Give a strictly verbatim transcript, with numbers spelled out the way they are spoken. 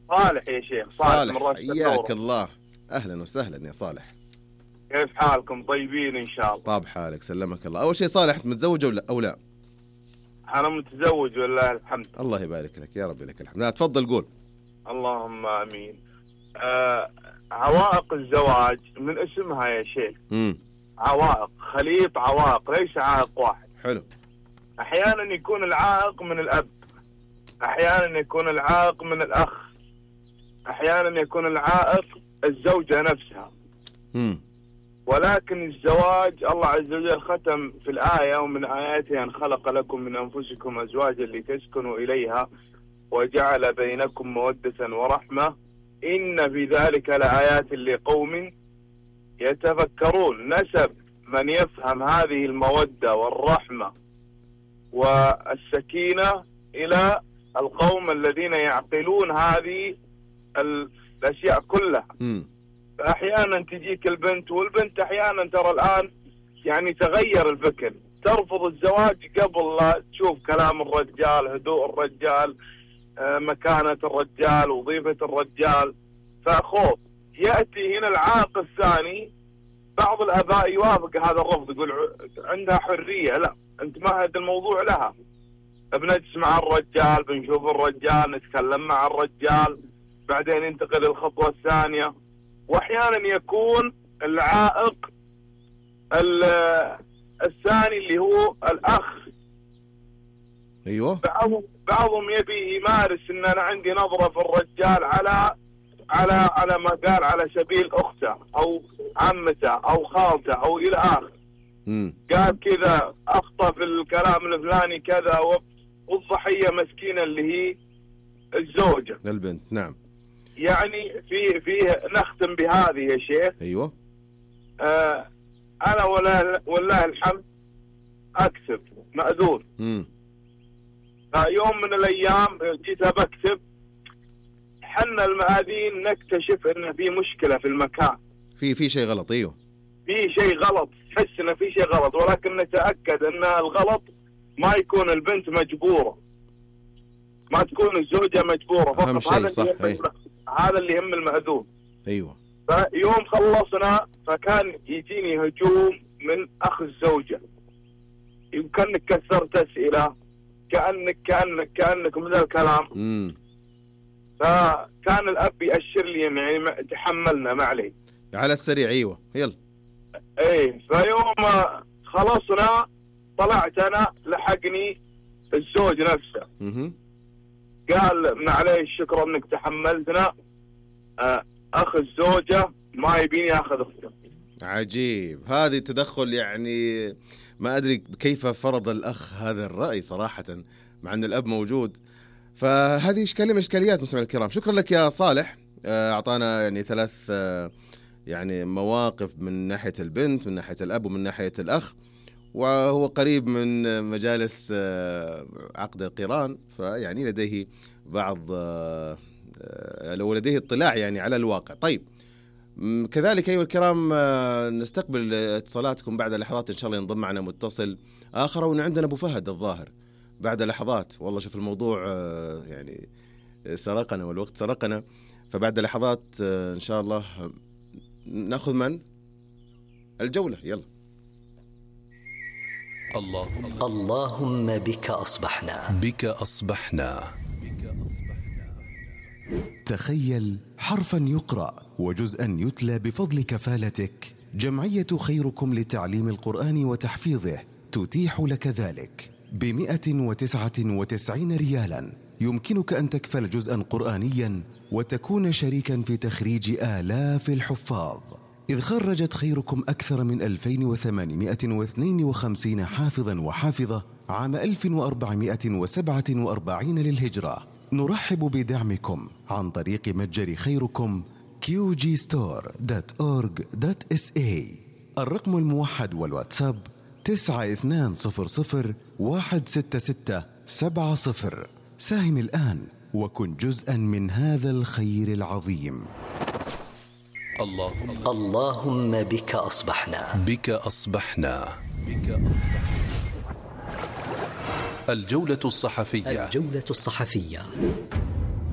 صالح يا شيخ. صالح, صالح. حياك الله، أهلا وسهلا يا صالح. كيف حالكم؟ طيبين إن شاء الله. طاب حالك، سلمك الله. أول شيء صالح، متزوج أو لا؟ أو لا؟ أنا متزوج والله الحمد. الله يبارك لك يا رب، لك الحمد. لا تفضل قول. اللهم آمين. آه عوائق الزواج من اسمها يا شيخ. امم عوائق، خليط عوائق، ليس عائق واحد. حلو. أحيانا يكون العائق من الأب، أحيانا يكون العائق من الأخ، أحيانا يكون العائق الزوجة نفسها. امم ولكن الزواج الله عز وجل ختم في الآية: ومن آياته أن خلق لكم من أنفسكم أزواجا لتسكنوا إليها وجعل بينكم مودة ورحمة إن في ذلك لآيات لقوم يتفكرون. نسب من يفهم هذه المودة والرحمة والسكينة إلى القوم الذين يعقلون هذه الأشياء كلها. م. فأحيانا تجيك البنت، والبنت أحيانا ترى الآن يعني تغير الفكر، ترفض الزواج قبل لا تشوف كلام الرجال، هدوء الرجال، مكانة الرجال، وظيفة الرجال، فخوف. يأتي هنا العائق الثاني، بعض الآباء يوافق هذا الرفض، يقول عندها حرية. لا، انت مهد الموضوع لها، بنجلس الرجال، بنشوف الرجال، نتكلم مع الرجال، بعدين ينتقل الخطوة الثانية. واحيانا يكون العائق الثاني اللي هو الاخ. ايوه. بعضهم بعضهم يبي يمارس ان انا عندي نظرة في الرجال على على على ما قال، على سبيل اخته او عمته او خالته او الى اخر. امم قال كذا، اخطا في الكلام الفلاني كذا، والضحية مسكينة اللي هي الزوجة البنت. نعم. يعني في في نختم بهذه يا شيخ. ايوه. آه انا ولا والله الحمد اكتب مأذون. امم يوم من الايام جيت بكتب، حنا المآذين نكتشف ان في مشكلة في المكان، في في شيء غلط. ايوه، في شيء غلط، تحس ان في شيء غلط، ولكن نتأكد ان الغلط ما يكون البنت مجبورة، ما تكون الزوجة مجبورة فقط. أهم شيء صح. هذا, هذا اللي يهم المأذون. ايوه. فيوم خلصنا فكان يجيني هجوم من اخ الزوجة، يمكنك كثرت اسئلة، كأنك كأنك كأنك من الكلام. امم فكان الاب يأشر لي يعني تحملنا ما عليه على السريع. ايوه يلا. ايه. فيوم خلصنا طلعت انا، لحقني الزوج نفسه. اها. قال معليش شكرا انك تحملتنا، اخ الزوجة ما يبيني ياخذ اخته. عجيب، هذه تدخل يعني ما ادري كيف فرض الاخ هذا الرأي صراحة مع ان الاب موجود. فهذه اشكاليه من اشكاليات. مستمعينا الكرام، شكرا لك يا صالح، اعطانا يعني ثلاث يعني مواقف من ناحية البنت، من ناحية الاب، ومن ناحية الاخ، وهو قريب من مجالس عقد القران، فيعني لديه بعض لو لديه اطلاع يعني على الواقع. طيب كذلك أيها الكرام نستقبل اتصالاتكم بعد لحظات إن شاء الله. ينضم معنا متصل آخر، وعندنا أبو فهد الظاهر بعد لحظات. والله شوف الموضوع يعني سرقنا والوقت سرقنا، فبعد لحظات إن شاء الله نأخذ من الجولة. يلا. الله اللهم بك أصبحنا بك أصبحنا تخيل حرفا يقرأ وجزءا يتلى بفضل كفالتك. جمعية خيركم لتعليم القرآن وتحفيظه تتيح لك ذلك بمئة وتسعة وتسعين ريالا. يمكنك أن تكفل جزءا قرآنيا وتكون شريكا في تخريج آلاف الحفاظ، إذ خرجت خيركم أكثر من ألفين وثمانمئة واثنين وخمسين حافظا وحافظة عام ألف وأربعمئة وسبعة وأربعين للهجرة. نرحب بدعمكم عن طريق متجر خيركم كيو جي ستور دوت أورغ دوت إس إيه. الرقم الموحد والواتساب تسعة اثنان صفر صفر واحد ستة ستة سبعة صفر. ساهم الآن وكن جزءا من هذا الخير العظيم. الله اللهم بك أصبحنا بك أصبحنا بك أصبحنا. الجولة الصحفية الجولة الصحفية.